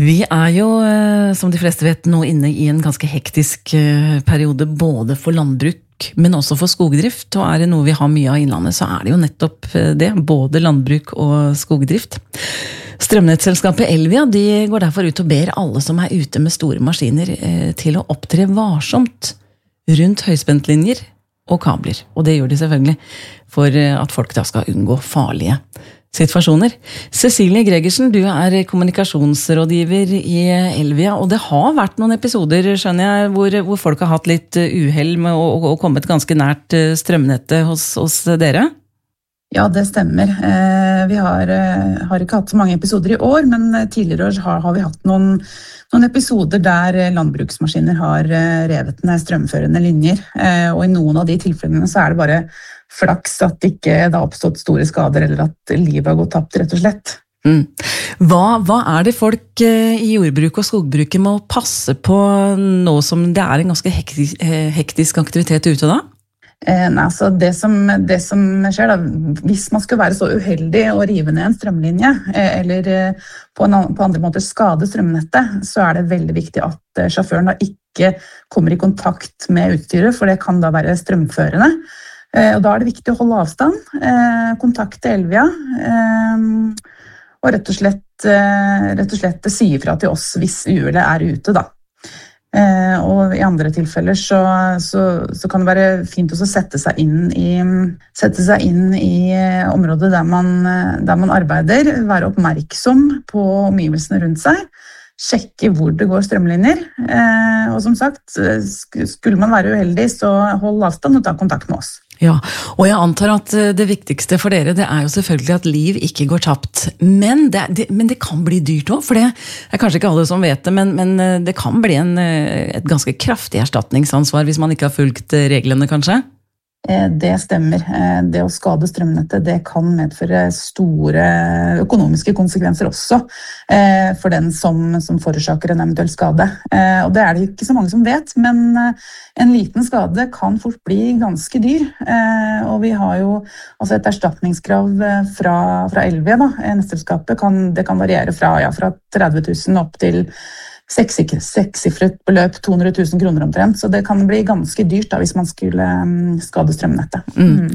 Vi jo, som de fleste vet, nå inne i en ganske hektisk periode, både for landbruk, men også for skogdrift. Og det noe vi har mye av i innlandet, så det jo nettopp det, både landbruk og skogdrift. Strømnettselskapet Elvia, de går derfor ut og ber alle som ute med store maskiner til å opptre varsomt rundt høyspentlinjer og kabler. Og det gjør de selvfølgelig for at folk da skal unngå farlige situasjoner. Cecilie Gregersen, du kommunikasjonsrådgiver i Elvia, og det har vært noen episoder, skjønner jeg, hvor folk har hatt litt uheld med å kommet ganske nært strømnettet hos dere? Ja, det stemmer. Vi har ikke hatt så mange episoder i år, men tidligere år har vi hatt noen episoder der landbruksmaskiner har revet ned strømførende linjer, og i noen av de tilfellene så det bare flaks at det ikke har oppstått store skader, eller at livet har gått tapt, rett og slett. Hva det folk i jordbruk og skogbruket må passe på nå som det en ganske hektisk aktivitet ute da? Altså det som skjer da, hvis man skulle være så uheldig å rive ned en strømlinje, eller på andre måter skade strømnettet, så det veldig viktig at sjåføren da ikke kommer i kontakt med utstyret, for det kan da være strømførende. Og da det viktig å holde avstand, kontakte Elvia, og rett og slett si ifra til oss hvis uhellet ute da. Og i andre tilfeller så kan det være fint å sette seg inn i området der man arbeider, være oppmerksom på omgivelsene rundt seg, sjekke hvor det går strømlinjer, og som sagt, skulle man være uheldig, så hold avstand og ta kontakt med oss. Ja, og jeg antar at det viktigste for dere, det jo selvfølgelig at liv ikke går tapt. Men det kan bli dyrt også, for det kanskje ikke alle som vet det, men det kan bli et ganske kraftig erstatningsansvar hvis man ikke har fulgt reglene, kanskje? Det stemmer. Det å skade strømnettet, det kan medføre store økonomiske konsekvenser også for den som forårsaker en eventuell skade. Og det det ikke så mange som vet, men en liten skade kan fort bli ganske dyr. Og vi har jo altså et erstatningskrav fra Elvia, da, nettselskapet, det kan variere fra 30 000 opp til sekssifret beløp, 200 000 kroner omtrent, så det kan bli ganske dyrt da, hvis man skulle skade strømnettet.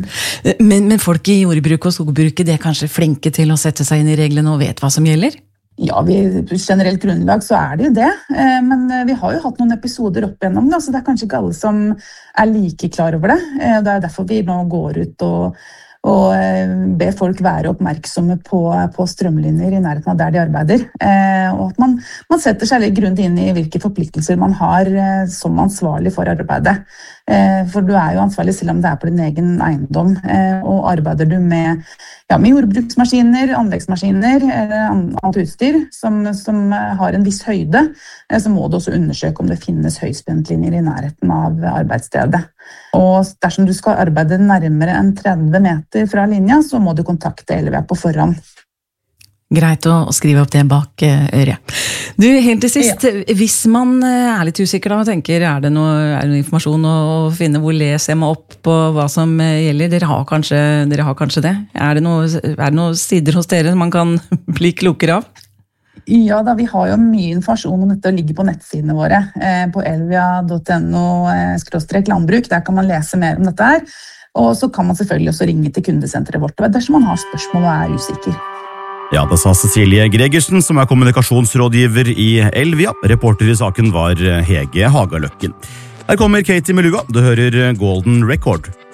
Men folk i jordbruk og skogbruket, de kanskje flinke til å sette seg inn i reglene og vet hva som gjelder? Ja, på generelt grunnlag så det jo det, men vi har jo hatt noen episoder opp igjennom, så det kanskje ikke alle som like klar over det. Det derfor vi nå går ut og be folk være oppmerksomme på strømlinjer i nærheten av der de arbeider, og at man setter seg litt grundig inn i hvilke forpliktelser man har som ansvarlig for arbeidet. For du jo ansvarlig selv om det på din egen eiendom, og arbeider du med jordbruksmaskiner, anleggsmaskiner eller annet utstyr som har en viss høyde, så må du også undersøke om det finnes høyspentlinjer i nærheten av arbeidsstedet. Og dersom du skal arbeide nærmere enn 30 meter fra linja, så må du kontakte Elvia på forhånd. Greit å skrive opp det bak øret. Du, helt til sist, hvis man litt usikker da, og tenker, det noe informasjon å finne, hvor leser jeg meg opp på hva som gjelder? Dere har kanskje det? Det noen sider hos dere man kan bli klokere av? Ja da, vi har jo mye informasjon om dette og ligger på nettsidene våre på elvia.no/landbruk. Der kan man lese mer om dette her. Og så kan man selvfølgelig også ringe til kundesenteret vårt dersom man har spørsmål og usikker. Ja, det sa Cecilie Gregersen, som kommunikasjonsrådgiver i Elvia. Reporter i saken var Hege Hagaløkken. Her kommer Katie Melua, du hører Golden Record.